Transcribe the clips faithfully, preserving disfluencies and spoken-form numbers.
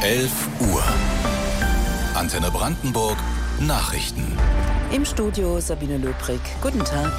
elf Uhr. Antenne Brandenburg Nachrichten. Im Studio Sabine Löbrig. Guten Tag.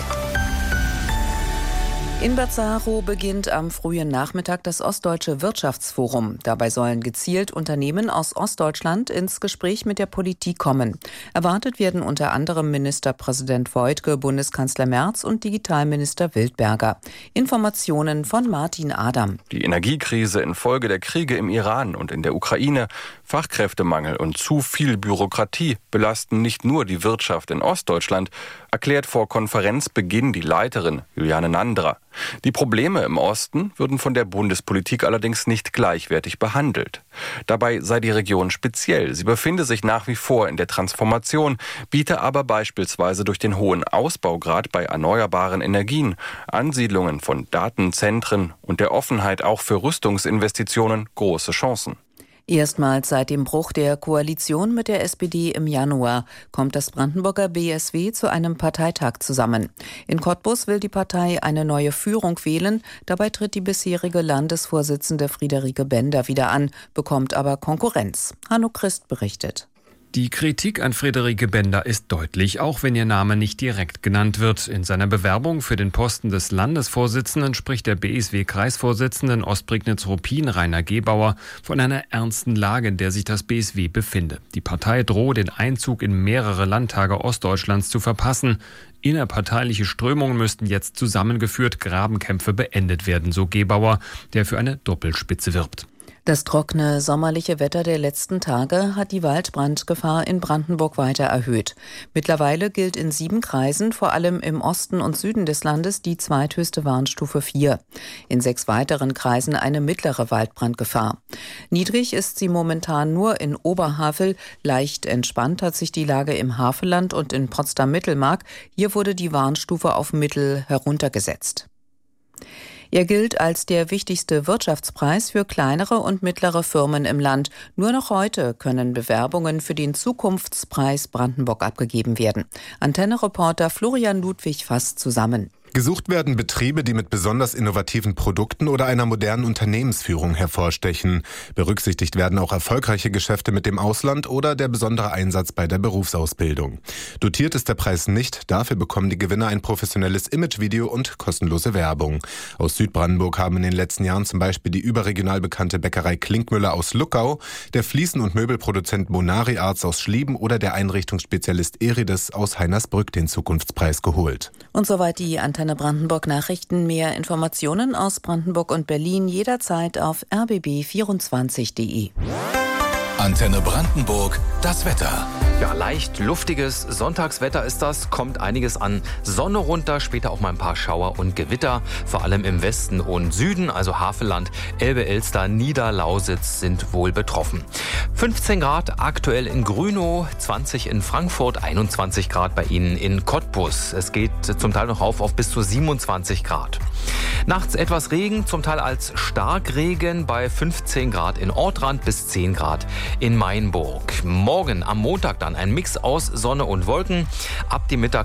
In Bazzaro beginnt am frühen Nachmittag das Ostdeutsche Wirtschaftsforum. Dabei sollen gezielt Unternehmen aus Ostdeutschland ins Gespräch mit der Politik kommen. Erwartet werden unter anderem Ministerpräsident Woidke, Bundeskanzler Merz und Digitalminister Wildberger. Informationen von Martin Adam. Die Energiekrise infolge der Kriege im Iran und in der Ukraine, Fachkräftemangel und zu viel Bürokratie belasten nicht nur die Wirtschaft in Ostdeutschland, erklärt vor Konferenzbeginn die Leiterin Juliane Nandra. Die Probleme im Osten würden von der Bundespolitik allerdings nicht gleichwertig behandelt. Dabei sei die Region speziell. Sie befinde sich nach wie vor in der Transformation, biete aber beispielsweise durch den hohen Ausbaugrad bei erneuerbaren Energien, Ansiedlungen von Datenzentren und der Offenheit auch für Rüstungsinvestitionen große Chancen. Erstmals seit dem Bruch der Koalition mit der S P D im Januar kommt das Brandenburger B S W zu einem Parteitag zusammen. In Cottbus will die Partei eine neue Führung wählen. Dabei tritt die bisherige Landesvorsitzende Friederike Bender wieder an, bekommt aber Konkurrenz. Hanno Christ berichtet. Die Kritik an Friederike Bender ist deutlich, auch wenn ihr Name nicht direkt genannt wird. In seiner Bewerbung für den Posten des Landesvorsitzenden spricht der B S W-Kreisvorsitzenden Ostprignitz-Ruppin Rainer Gebauer von einer ernsten Lage, in der sich das B S W befinde. Die Partei drohe, den Einzug in mehrere Landtage Ostdeutschlands zu verpassen. Innerparteiliche Strömungen müssten jetzt zusammengeführt, Grabenkämpfe beendet werden, so Gebauer, der für eine Doppelspitze wirbt. Das trockene, sommerliche Wetter der letzten Tage hat die Waldbrandgefahr in Brandenburg weiter erhöht. Mittlerweile gilt in sieben Kreisen, vor allem im Osten und Süden des Landes, die zweithöchste Warnstufe vier. In sechs weiteren Kreisen eine mittlere Waldbrandgefahr. Niedrig ist sie momentan nur in Oberhavel. Leicht entspannt hat sich die Lage im Havelland und in Potsdam-Mittelmark. Hier wurde die Warnstufe auf Mittel heruntergesetzt. Er gilt als der wichtigste Wirtschaftspreis für kleinere und mittlere Firmen im Land. Nur noch heute können Bewerbungen für den Zukunftspreis Brandenburg abgegeben werden. Antenne-Reporter Florian Ludwig fasst zusammen. Gesucht werden Betriebe, die mit besonders innovativen Produkten oder einer modernen Unternehmensführung hervorstechen. Berücksichtigt werden auch erfolgreiche Geschäfte mit dem Ausland oder der besondere Einsatz bei der Berufsausbildung. Dotiert ist der Preis nicht, dafür bekommen die Gewinner ein professionelles Imagevideo und kostenlose Werbung. Aus Südbrandenburg haben in den letzten Jahren zum Beispiel die überregional bekannte Bäckerei Klinkmüller aus Luckau, der Fliesen- und Möbelproduzent Bonari Arts aus Schlieben oder der Einrichtungsspezialist Erides aus Heinersbrück den Zukunftspreis geholt. Und soweit die Antenne Brandenburg Nachrichten. Mehr Informationen aus Brandenburg und Berlin jederzeit auf r b b vierundzwanzig punkt de. Antenne Brandenburg, das Wetter. Ja, leicht luftiges Sonntagswetter ist das, kommt einiges an Sonne runter, später auch mal ein paar Schauer und Gewitter, vor allem im Westen und Süden, also Havelland, Elbe, Elster, Niederlausitz sind wohl betroffen. fünfzehn Grad aktuell in Grünow, zwanzig in Frankfurt, einundzwanzig Grad bei Ihnen in Cottbus. Es geht zum Teil noch rauf auf bis zu siebenundzwanzig Grad. Nachts etwas Regen, zum Teil als Starkregen bei fünfzehn Grad in Ortrand bis zehn Grad in Mainburg. Morgen am Montag dann ein Mix aus Sonne und Wolken. Ab die Mittag